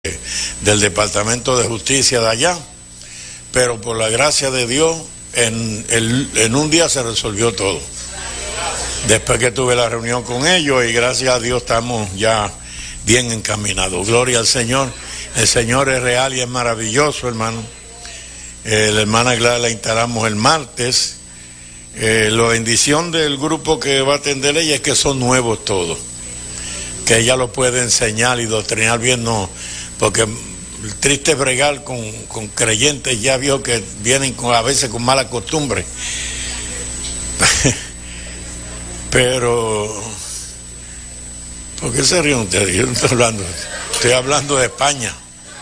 del Departamento de Justicia de allá, pero por la gracia de Dios en un día se resolvió todo. Después que tuve la reunión con ellos, y gracias a Dios estamos ya bien encaminados. Gloria al Señor. El Señor es real y es maravilloso, hermano. La hermana Gladys la instalamos el martes. La bendición del grupo que va a atender ella es que son nuevos todos, que ella lo puede enseñar y doctrinar bien, no, porque triste bregar con creyentes ya viejos que vienen a veces con mala costumbre. Pero, ¿por qué se ríen ustedes? Yo no estoy hablando de España.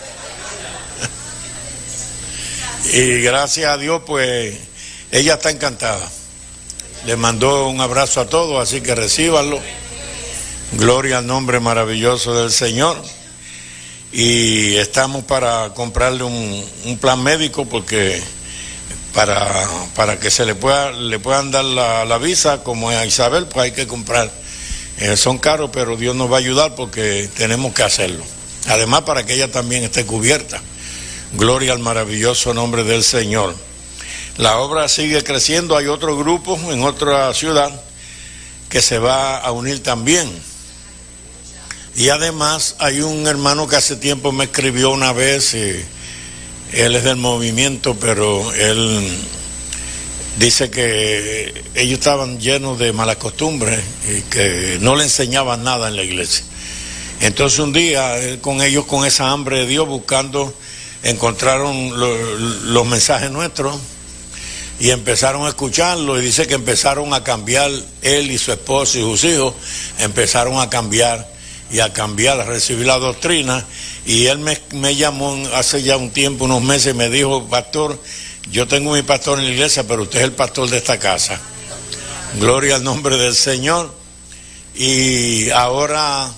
Y gracias a Dios, pues, ella está encantada. Le mandó un abrazo a todos, así que recíbanlo. Gloria al nombre maravilloso del Señor. Y estamos para comprarle un plan médico, porque para que le puedan dar la visa, como a Isabel, pues hay que comprar. Son caros, pero Dios nos va a ayudar porque tenemos que hacerlo. Además, para que ella también esté cubierta. Gloria al maravilloso nombre del Señor. La obra sigue creciendo. Hay otro grupo en otra ciudad que se va a unir también. Y además hay un hermano que hace tiempo me escribió una vez, él es del movimiento, pero él dice que ellos estaban llenos de malas costumbres y que no le enseñaban nada en la iglesia. Entonces un día con ellos, con esa hambre de Dios, buscando, encontraron los mensajes nuestros y empezaron a escucharlo, y dice que empezaron a cambiar, él y su esposo y sus hijos empezaron a cambiar, a recibir la doctrina. Y él me llamó hace ya un tiempo, unos meses, y me dijo: pastor, yo tengo mi pastor en la iglesia, pero usted es el pastor de esta casa. Gloria al nombre del Señor. Y ahora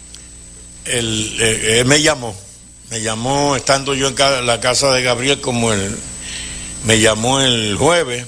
él me llamó estando yo en la casa de Gabriel, me llamó el jueves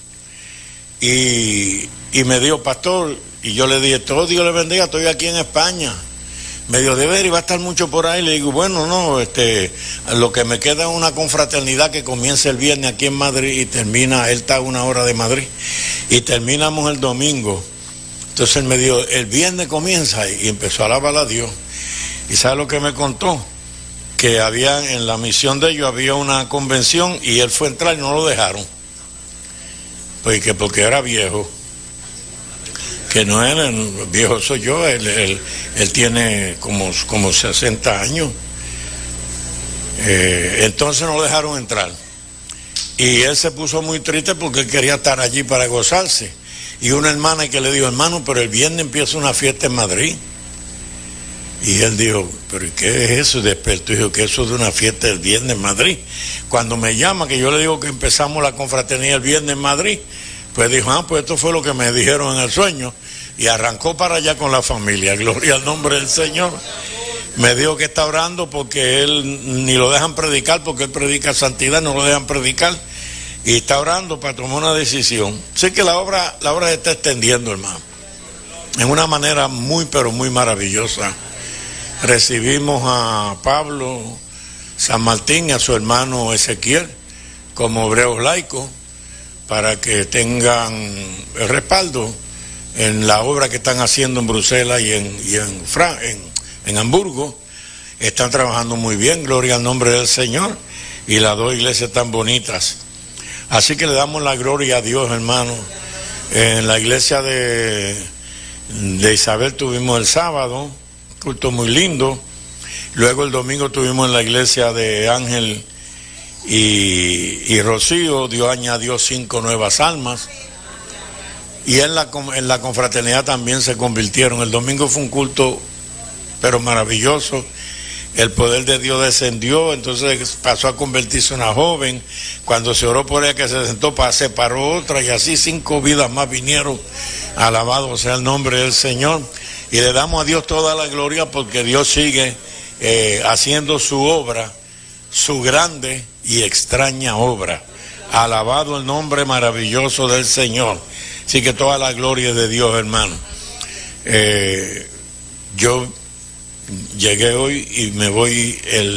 y me dijo: pastor, y yo le dije: todo Dios le bendiga, estoy aquí en España. Me dijo: de ver, y va a estar mucho por ahí. Le digo: bueno, no, lo que me queda es una confraternidad que comienza el viernes aquí en Madrid y termina, él está a 1 hora de Madrid, y terminamos el domingo. Entonces él me dijo: el viernes comienza, y empezó a alabar a Dios. ¿Y sabe lo que me contó? Que en la misión de ellos había una convención y él fue a entrar y no lo dejaron. Porque era viejo. Que no era viejo, soy yo, él tiene como 60 años. Entonces no lo dejaron entrar. Y él se puso muy triste porque él quería estar allí para gozarse. Y una hermana que le dijo: hermano, pero el viernes empieza una fiesta en Madrid. Y él dijo: ¿pero qué es eso? Y despertó y dijo: que eso es de una fiesta el viernes en Madrid. Cuando me llama, que yo le digo que empezamos la confraternidad el viernes en Madrid, pues dijo: pues esto fue lo que me dijeron en el sueño. Y arrancó para allá con la familia. Gloria al nombre del Señor. Me dijo que está orando porque él ni lo dejan predicar, porque él predica santidad, no lo dejan predicar. Y está orando para tomar una decisión. Sé que la obra se está extendiendo, hermano, en una manera muy, pero muy maravillosa. Recibimos a Pablo San Martín y a su hermano Ezequiel como obreros laicos para que tengan el respaldo en la obra que están haciendo en Bruselas y en Hamburgo. Están trabajando muy bien, gloria al nombre del Señor, y las dos iglesias tan bonitas. Así que le damos la gloria a Dios, hermano. En la iglesia de Isabel tuvimos el sábado culto muy lindo. Luego el domingo tuvimos en la iglesia de Ángel y Rocío. Dios añadió 5 nuevas almas. Y en la confraternidad también se convirtieron. El domingo fue un culto pero maravilloso. El poder de Dios descendió, entonces pasó a convertirse en una joven. Cuando se oró por ella, que se sentó, separó otra, y así 5 vidas más vinieron. Alabado sea el nombre del Señor. Y le damos a Dios toda la gloria, porque Dios sigue haciendo su obra, su grande y extraña obra. Alabado el nombre maravilloso del Señor. Así que toda la gloria es de Dios, hermano. Yo Llegué hoy y me voy